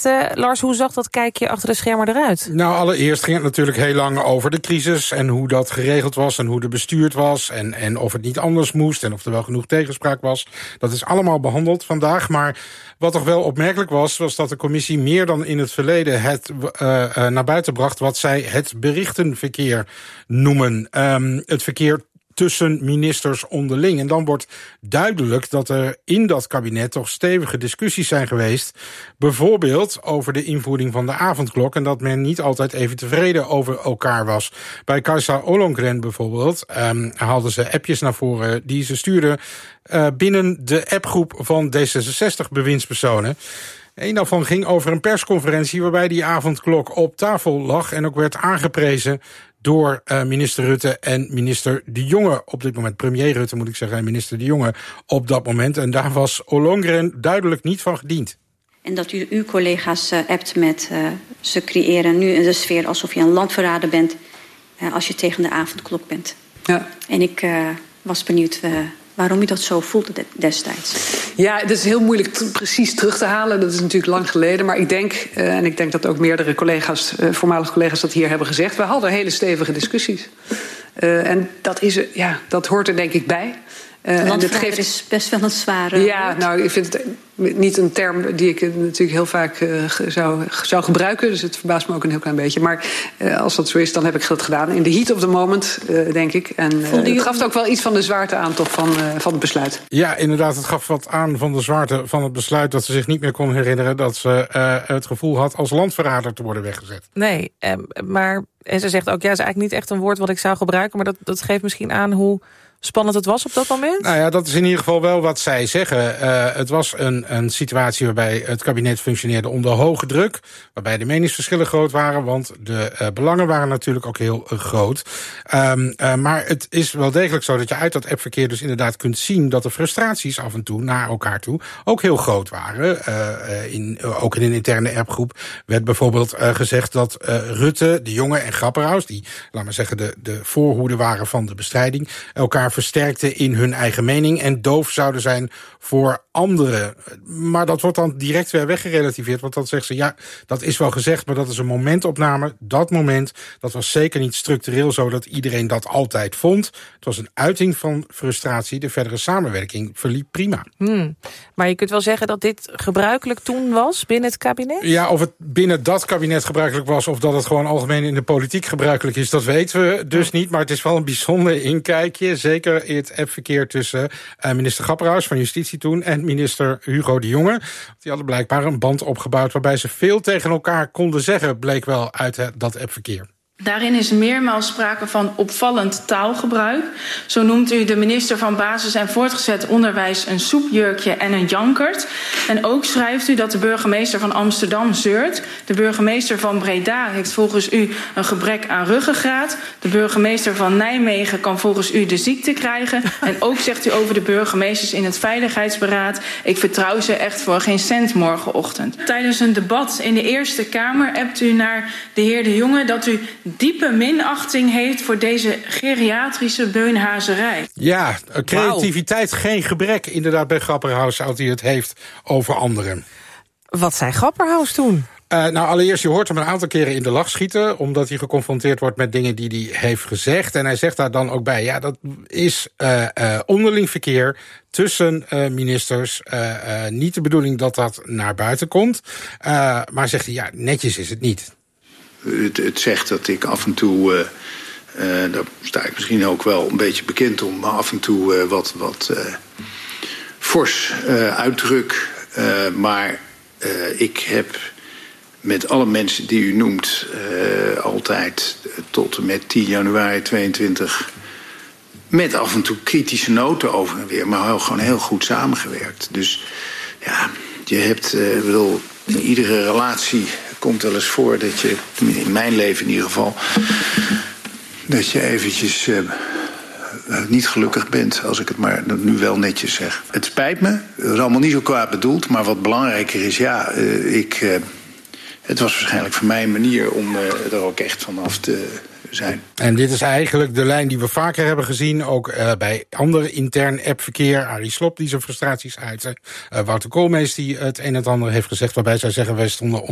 Lars, hoe zag dat kijkje achter de schermen eruit? Nou, allereerst ging het natuurlijk heel lang over de crisis en hoe dat geregeld was en hoe er bestuurd was en of het niet anders moest en of er wel genoeg tegenspraak was. Dat is allemaal behandeld vandaag, maar wat toch wel opmerkelijk was dat de commissie meer dan in het verleden het naar buiten bracht wat zij het berichtenverkeer noemen. Het verkeer tussen ministers onderling. En dan wordt duidelijk dat er in dat kabinet toch stevige discussies zijn geweest. Bijvoorbeeld over de invoering van de avondklok en dat men niet altijd even tevreden over elkaar was. Bij Kajsa Ollongren bijvoorbeeld haalden ze appjes naar voren die ze stuurden binnen de appgroep van D66-bewindspersonen. Een daarvan ging over een persconferentie waarbij die avondklok op tafel lag en ook werd aangeprezen door minister Rutte en minister De Jonge op dit moment. Premier Rutte moet ik zeggen en minister De Jonge op dat moment. En daar was Ollongren duidelijk niet van gediend. En dat u uw collega's appt met ze creëren nu de sfeer alsof je een landverrader bent als je tegen de avondklok bent. Ja. En ik was benieuwd waarom u dat zo voelde destijds. Ja, het is heel moeilijk precies terug te halen. Dat is natuurlijk lang geleden. Maar ik denk, en ik denk dat ook meerdere collega's, voormalige collega's dat hier hebben gezegd, we hadden hele stevige discussies. En dat hoort er denk ik bij. Landverrader is best wel een zware woord. Nou, ik vind het niet een term die ik natuurlijk heel vaak zou gebruiken. Dus het verbaast me ook een heel klein beetje. Maar als dat zo is, dan heb ik dat gedaan. In de heat of the moment, denk ik. En het gaf ook wel iets van de zwaarte aan toch van het besluit. Ja, inderdaad, het gaf wat aan van de zwaarte van het besluit dat ze zich niet meer kon herinneren dat ze het gevoel had als landverrader te worden weggezet. Nee, maar en ze zegt ook, ja, is eigenlijk niet echt een woord wat ik zou gebruiken, maar dat geeft misschien aan hoe spannend het was op dat moment? Nou ja, dat is in ieder geval wel wat zij zeggen. Het was een situatie waarbij het kabinet functioneerde onder hoge druk, waarbij de meningsverschillen groot waren, want de belangen waren natuurlijk ook heel groot. Maar het is wel degelijk zo dat je uit dat appverkeer dus inderdaad kunt zien dat de frustraties af en toe naar elkaar toe ook heel groot waren. Ook in een interne appgroep werd bijvoorbeeld gezegd dat Rutte, De Jonge en Grapperhaus, die, laat maar zeggen, de voorhoede waren van de bestrijding, elkaar versterkten in hun eigen mening en doof zouden zijn voor anderen. Maar dat wordt dan direct weer weggerelativeerd, want dan zegt ze, ja, dat is wel gezegd, maar dat is een momentopname. Dat moment, dat was zeker niet structureel zo dat iedereen dat altijd vond. Het was een uiting van frustratie. De verdere samenwerking verliep prima. Maar je kunt wel zeggen dat dit gebruikelijk toen was binnen het kabinet? Ja, of het binnen dat kabinet gebruikelijk was of dat het gewoon algemeen in de politiek gebruikelijk is, dat weten we dus niet. Maar het is wel een bijzonder inkijkje. Zeker in het appverkeer tussen minister Grapperhaus van Justitie toen en minister Hugo de Jonge. Die hadden blijkbaar een band opgebouwd waarbij ze veel tegen elkaar konden zeggen, bleek wel uit dat appverkeer. Daarin is meermaals sprake van opvallend taalgebruik. Zo noemt u de minister van Basis- en Voortgezet Onderwijs een soepjurkje en een jankert. En ook schrijft u dat de burgemeester van Amsterdam zeurt. De burgemeester van Breda heeft volgens u een gebrek aan ruggengraat. De burgemeester van Nijmegen kan volgens u de ziekte krijgen. En ook zegt u over de burgemeesters in het Veiligheidsberaad: ik vertrouw ze echt voor geen cent morgenochtend. Tijdens een debat in de Eerste Kamer appt u naar de heer De Jonge dat u diepe minachting heeft voor deze geriatrische beunhazerij. Ja, creativiteit geen gebrek inderdaad bij Grapperhaus als hij het heeft over anderen. Wat zei Grapperhaus toen? Allereerst, je hoort hem een aantal keren in de lach schieten, omdat hij geconfronteerd wordt met dingen die hij heeft gezegd. En hij zegt daar dan ook bij, ja, dat is onderling verkeer tussen ministers. Niet de bedoeling dat dat naar buiten komt. Maar zegt hij, ja, netjes is het niet. Het zegt dat ik af en toe, daar sta ik misschien ook wel een beetje bekend om, maar af en toe wat fors uitdruk. Maar ik heb met alle mensen die u noemt altijd tot en met 10 januari 22... met af en toe kritische noten over en weer, maar gewoon heel goed samengewerkt. Dus ja, je hebt, in iedere relatie komt wel eens voor dat je, in mijn leven in ieder geval, dat je eventjes niet gelukkig bent, als ik het maar nu wel netjes zeg. Het spijt me, het is allemaal niet zo kwaad bedoeld, maar wat belangrijker is, ja, het was waarschijnlijk voor mij een manier om er ook echt vanaf te zijn. En dit is eigenlijk de lijn die we vaker hebben gezien, ook bij andere intern appverkeer. Arie Slob die zijn frustraties uitte. Wouter Koolmees die het een en ander heeft gezegd, waarbij zij zeggen, wij stonden